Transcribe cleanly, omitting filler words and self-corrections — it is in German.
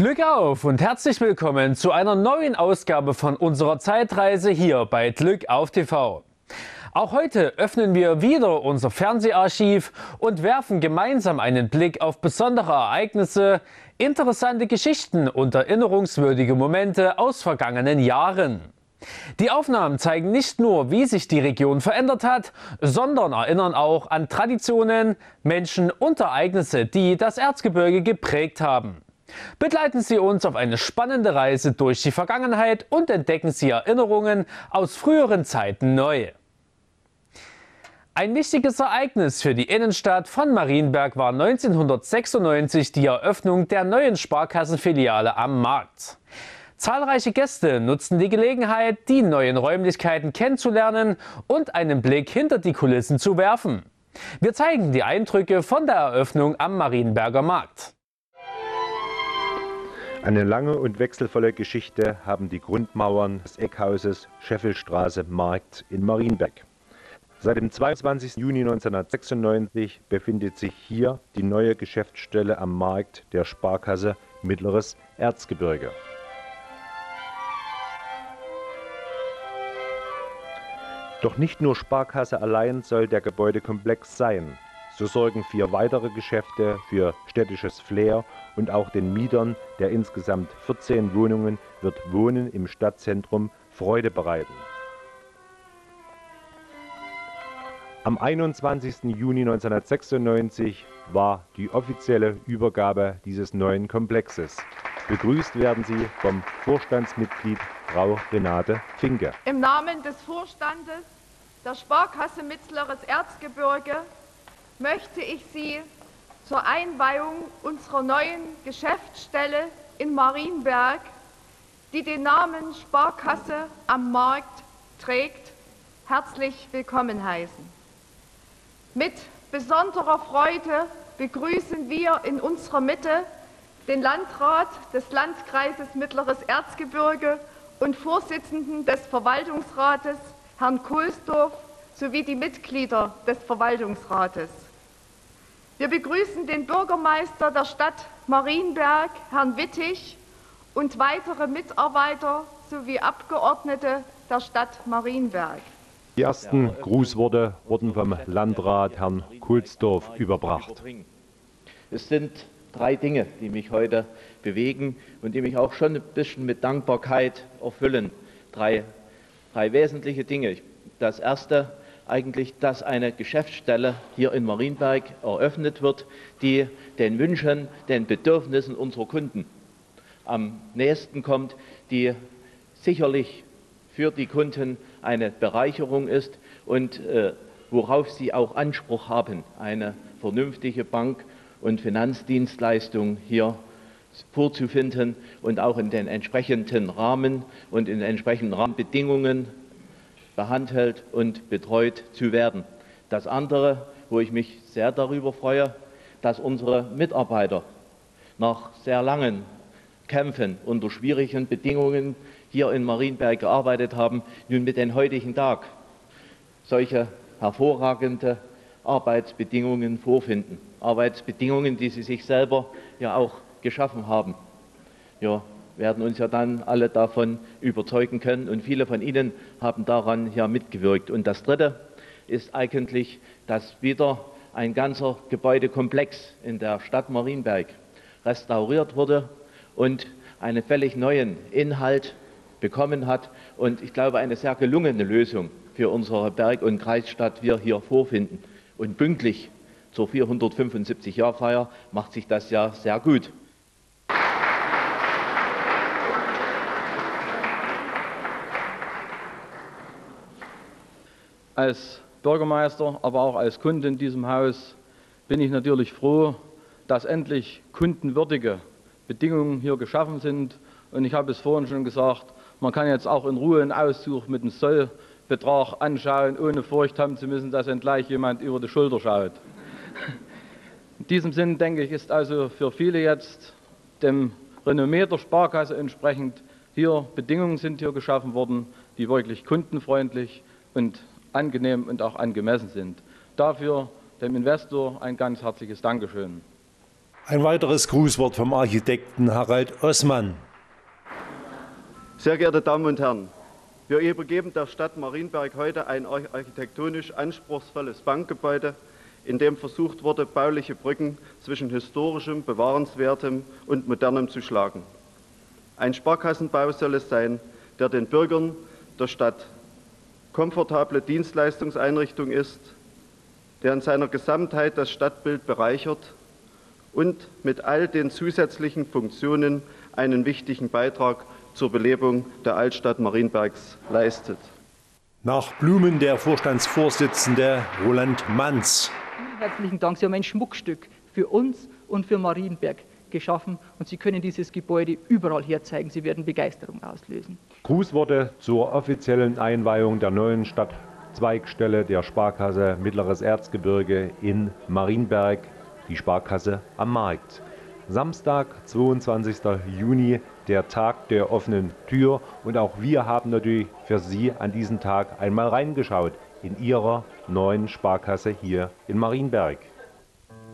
Glück auf und herzlich willkommen zu einer neuen Ausgabe von unserer Zeitreise hier bei Glück auf TV. Auch heute öffnen wir wieder unser Fernseharchiv und werfen gemeinsam einen Blick auf besondere Ereignisse, interessante Geschichten und erinnerungswürdige Momente aus vergangenen Jahren. Die Aufnahmen zeigen nicht nur, wie sich die Region verändert hat, sondern erinnern auch an Traditionen, Menschen und Ereignisse, die das Erzgebirge geprägt haben. Begleiten Sie uns auf eine spannende Reise durch die Vergangenheit und entdecken Sie Erinnerungen aus früheren Zeiten neu. Ein wichtiges Ereignis für die Innenstadt von Marienberg war 1996 die Eröffnung der neuen Sparkassenfiliale am Markt. Zahlreiche Gäste nutzten die Gelegenheit, die neuen Räumlichkeiten kennenzulernen und einen Blick hinter die Kulissen zu werfen. Wir zeigen die Eindrücke von der Eröffnung am Marienberger Markt. Eine lange und wechselvolle Geschichte haben die Grundmauern des Eckhauses Scheffelstraße Markt in Marienberg. Seit dem 22. Juni 1996 befindet sich hier die neue Geschäftsstelle am Markt der Sparkasse Mittleres Erzgebirge. Doch nicht nur Sparkasse allein soll der Gebäudekomplex sein. So sorgen 4 weitere Geschäfte für städtisches Flair und auch den Mietern der insgesamt 14 Wohnungen wird Wohnen im Stadtzentrum Freude bereiten. Am 21. Juni 1996 war die offizielle Übergabe dieses neuen Komplexes. Begrüßt werden Sie vom Vorstandsmitglied Frau Renate Finke. Im Namen des Vorstandes der Sparkasse Mittleres Erzgebirge möchte ich Sie zur Einweihung unserer neuen Geschäftsstelle in Marienberg, die den Namen Sparkasse am Markt trägt, herzlich willkommen heißen. Mit besonderer Freude begrüßen wir in unserer Mitte den Landrat des Landkreises Mittleres Erzgebirge und Vorsitzenden des Verwaltungsrates, Herrn Kohlsdorf, sowie die Mitglieder des Verwaltungsrates. Wir begrüßen den Bürgermeister der Stadt Marienberg, Herrn Wittig, und weitere Mitarbeiter sowie Abgeordnete der Stadt Marienberg. Die ersten Grußworte wurden vom Landrat Herrn Kohlsdorf überbracht. Es sind 3 Dinge, die mich heute bewegen und die mich auch schon ein bisschen mit Dankbarkeit erfüllen. 3 wesentliche Dinge. Das erste eigentlich, dass eine Geschäftsstelle hier in Marienberg eröffnet wird, die den Wünschen, den Bedürfnissen unserer Kunden am nächsten kommt, die sicherlich für die Kunden eine Bereicherung ist und worauf sie auch Anspruch haben, eine vernünftige Bank- und Finanzdienstleistung hier vorzufinden und auch in den entsprechenden Rahmen und in den entsprechenden Rahmenbedingungen behandelt und betreut zu werden. Das andere, wo ich mich sehr darüber freue, dass unsere Mitarbeiter nach sehr langen Kämpfen unter schwierigen Bedingungen hier in Marienberg gearbeitet haben, nun mit dem heutigen Tag solche hervorragende Arbeitsbedingungen vorfinden. Arbeitsbedingungen, die sie sich selber ja auch geschaffen haben. Wir werden uns ja dann alle davon überzeugen können und viele von Ihnen haben daran ja mitgewirkt. Und das Dritte ist eigentlich, dass wieder ein ganzer Gebäudekomplex in der Stadt Marienberg restauriert wurde und einen völlig neuen Inhalt bekommen hat und ich glaube eine sehr gelungene Lösung für unsere Berg- und Kreisstadt wir hier vorfinden. Und pünktlich zur 475-Jahr-Feier macht sich das ja sehr gut. Als Bürgermeister, aber auch als Kunde in diesem Haus bin ich natürlich froh, dass endlich kundenwürdige Bedingungen hier geschaffen sind. Und ich habe es vorhin schon gesagt, man kann jetzt auch in Ruhe einen Auszug mit einem Sollbetrag anschauen, ohne Furcht haben zu müssen, dass gleich jemand über die Schulter schaut. In diesem Sinn, denke ich, ist also für viele jetzt dem Renommee der Sparkasse entsprechend hier Bedingungen sind hier geschaffen worden, die wirklich kundenfreundlich und angenehm und auch angemessen sind. Dafür dem Investor ein ganz herzliches Dankeschön. Ein weiteres Grußwort vom Architekten Harald Ossmann. Sehr geehrte Damen und Herren, wir übergeben der Stadt Marienberg heute ein architektonisch anspruchsvolles Bankgebäude, in dem versucht wurde, bauliche Brücken zwischen historischem, bewahrenswertem und modernem zu schlagen. Ein Sparkassenbau soll es sein, der den Bürgern der Stadt komfortable Dienstleistungseinrichtung ist, der in seiner Gesamtheit das Stadtbild bereichert und mit all den zusätzlichen Funktionen einen wichtigen Beitrag zur Belebung der Altstadt Marienbergs leistet. Nach Blumen der Vorstandsvorsitzende Roland Manz. Vielen herzlichen Dank. Sie haben ein Schmuckstück für uns und für Marienberg geschaffen und Sie können dieses Gebäude überall herzeigen. Sie werden Begeisterung auslösen. Grußworte zur offiziellen Einweihung der neuen Stadtzweigstelle der Sparkasse Mittleres Erzgebirge in Marienberg, die Sparkasse am Markt. Samstag, 22. Juni, der Tag der offenen Tür. Und auch wir haben natürlich für Sie an diesem Tag einmal reingeschaut in Ihrer neuen Sparkasse hier in Marienberg.